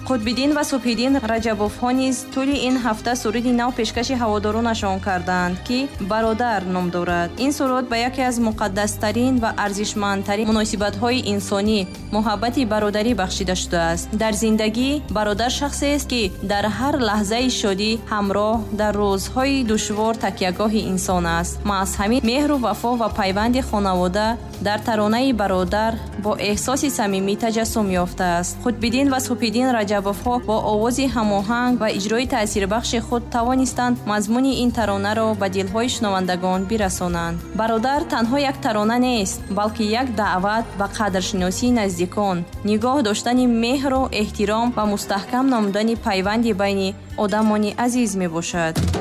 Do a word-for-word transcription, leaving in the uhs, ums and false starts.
қутбиддин ва субҳиддин раҷабовҳо низ тӯли ин ҳафта суруди нав пешкаши ҳаводоронашон карданд, ки бародар ном дорад. ин суруд ба яке аз муқаддастарин ва арзишмандтарин муносибатҳои инсонӣ, муҳаббати бародарӣ бахшида шудааст. дар зиндагӣ бародар шахсест, ки дар ҳар лаҳзаи шодӣ ҳамроҳ, дар рӯзҳои душвор такягоҳи инсон аст. маъз ҳамин меҳру вафо ва пайванди хонавода дар таронаи бародар бо эҳсоси самимӣ таҷассум ёфтааст. қутбиддин ва субҳиддин раҷабовҳо бо овози ҳамоҳанг ва иҷрои таъсирбахши худ тавонистанд мазмуни ин таронаро ба дилҳои шунавандагон бирасонанд. бародар танҳо як тарона нест, балки як даъват ба қадршиносии наздикон, нигоҳ доштани меҳру эҳтиром ва мустаҳкам намудани пайванди байни одамони азиз мебошад.